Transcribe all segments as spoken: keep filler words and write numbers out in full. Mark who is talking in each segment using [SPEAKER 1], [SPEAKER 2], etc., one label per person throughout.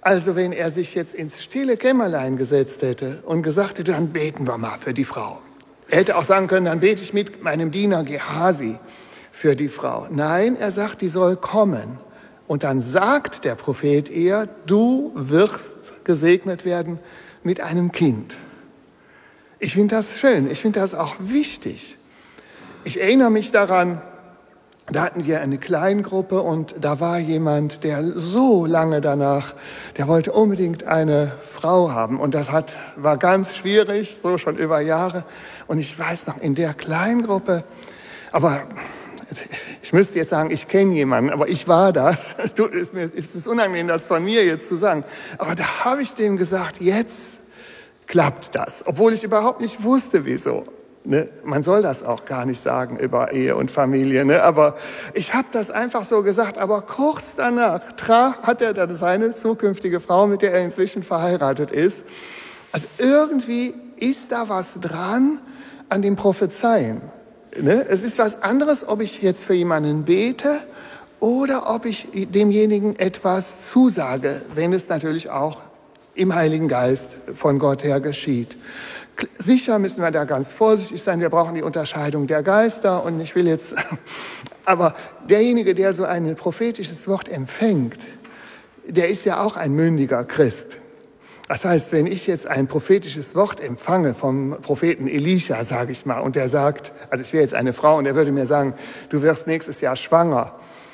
[SPEAKER 1] Also wenn er sich jetzt ins stille Kämmerlein gesetzt hätte und gesagt hätte, dann beten wir mal für die Frau. Er hätte auch sagen können, dann bete ich mit meinem Diener Gehasi für die Frau. Nein, er sagt, die soll kommen. Und dann sagt der Prophet ihr, du wirst gesegnet werden mit einem Kind. Ich finde das schön, ich finde das auch wichtig. Ich erinnere mich daran, da hatten wir eine Kleingruppe und da war jemand, der so lange danach, der wollte unbedingt eine Frau haben. Und das hat, war ganz schwierig, so schon über Jahre. Und ich weiß noch, in der Kleingruppe, aber ich müsste jetzt sagen, ich kenne jemanden, aber ich war das. Es ist unangenehm, das von mir jetzt zu sagen. Aber da habe ich dem gesagt, jetzt klappt das, obwohl ich überhaupt nicht wusste, wieso. Ne? Man soll das auch gar nicht sagen über Ehe und Familie, ne? Aber ich habe das einfach so gesagt. Aber kurz danach traf, hat er dann seine zukünftige Frau, mit der er inzwischen verheiratet ist. Also irgendwie ist da was dran an dem Prophezeien. Ne? Es ist was anderes, ob ich jetzt für jemanden bete oder ob ich demjenigen etwas zusage, wenn es natürlich auch im Heiligen Geist von Gott her geschieht. Sicher müssen wir da ganz vorsichtig sein, wir brauchen die Unterscheidung der Geister und ich will jetzt, aber derjenige, der so ein prophetisches Wort empfängt, der ist ja auch ein mündiger Christ. Das heißt, wenn ich jetzt ein prophetisches Wort empfange vom Propheten Elisha, sage ich mal, und der sagt, also ich wäre jetzt eine Frau und er würde mir sagen, du wirst nächstes Jahr schwanger,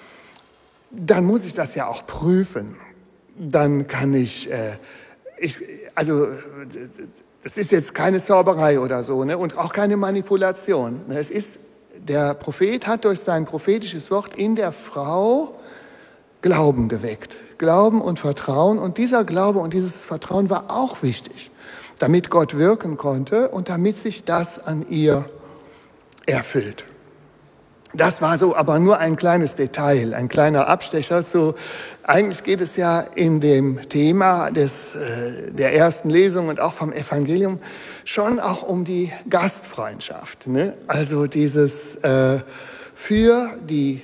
[SPEAKER 1] dann muss ich das ja auch prüfen. Dann kann ich, äh, ich also das ist jetzt keine Zauberei oder so, ne? Und auch keine Manipulation. Es ist, der Prophet hat durch sein prophetisches Wort in der Frau Glauben geweckt. Glauben und Vertrauen. Und dieser Glaube und dieses Vertrauen war auch wichtig, damit Gott wirken konnte und damit sich das an ihr erfüllt. Das war so aber nur ein kleines Detail, ein kleiner Abstecher zu, eigentlich geht es ja in dem Thema des, äh, der ersten Lesung und auch vom Evangelium schon auch um die Gastfreundschaft, ne? Also dieses äh, für die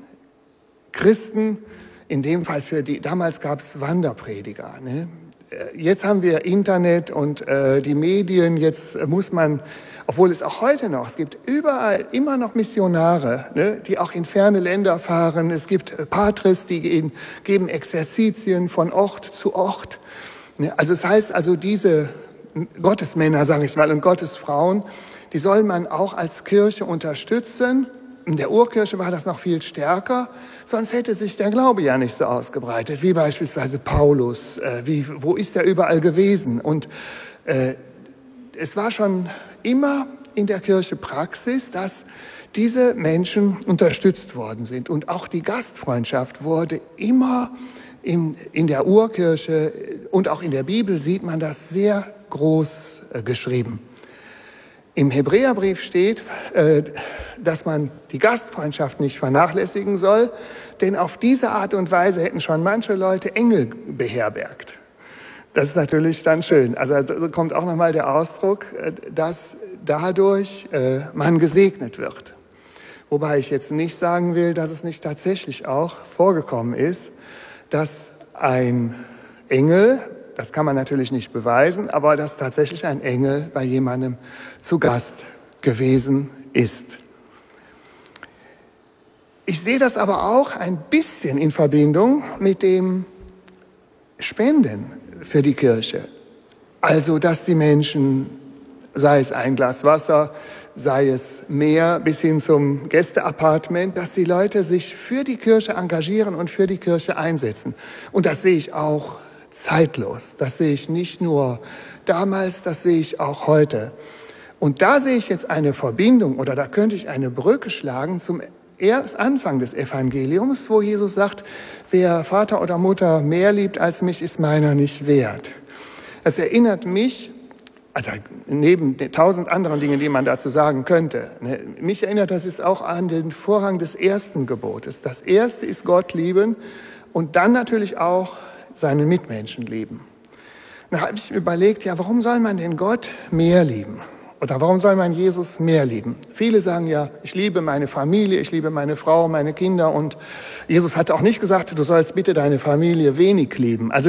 [SPEAKER 1] Christen, in dem Fall für die, damals gab es Wanderprediger, ne? Jetzt haben wir Internet und äh, die Medien, jetzt muss man, obwohl es auch heute noch, es gibt überall immer noch Missionare, ne, die auch in ferne Länder fahren. Es gibt Patres, die gehen, geben Exerzitien von Ort zu Ort. Ne, also es heißt also, diese Gottesmänner, sage ich mal, und Gottesfrauen, die soll man auch als Kirche unterstützen. In der Urkirche war das noch viel stärker, sonst hätte sich der Glaube ja nicht so ausgebreitet, wie beispielsweise Paulus. Äh, wie, wo ist er überall gewesen? Und äh, es war schon immer in der Kirche Praxis, dass diese Menschen unterstützt worden sind. Und auch die Gastfreundschaft wurde immer in, in der Urkirche und auch in der Bibel sieht man das sehr groß äh, geschrieben. Im Hebräerbrief steht, äh, dass man die Gastfreundschaft nicht vernachlässigen soll, denn auf diese Art und Weise hätten schon manche Leute Engel beherbergt. Das ist natürlich dann schön. Also da kommt auch nochmal der Ausdruck, dass dadurch äh, man gesegnet wird. Wobei ich jetzt nicht sagen will, dass es nicht tatsächlich auch vorgekommen ist, dass ein Engel, das kann man natürlich nicht beweisen, aber dass tatsächlich ein Engel bei jemandem zu Gast gewesen ist. Ich sehe das aber auch ein bisschen in Verbindung mit dem Spenden für die Kirche. Also, dass die Menschen, sei es ein Glas Wasser, sei es mehr bis hin zum Gästeapartment, dass die Leute sich für die Kirche engagieren und für die Kirche einsetzen. Und das sehe ich auch zeitlos. Das sehe ich nicht nur damals, das sehe ich auch heute. Und da sehe ich jetzt eine Verbindung oder da könnte ich eine Brücke schlagen zum erst Anfang des Evangeliums, wo Jesus sagt, wer Vater oder Mutter mehr liebt als mich, ist meiner nicht wert. Es erinnert mich, also neben den tausend anderen Dingen, die man dazu sagen könnte, ne, mich erinnert das ist auch an den Vorrang des ersten Gebotes. Das erste ist Gott lieben und dann natürlich auch seinen Mitmenschen lieben. Da habe ich überlegt, ja, warum soll man denn Gott mehr lieben? Oder warum soll man Jesus mehr lieben? Viele sagen ja, ich liebe meine Familie, ich liebe meine Frau, meine Kinder. Und Jesus hat auch nicht gesagt, du sollst bitte deine Familie wenig lieben. Also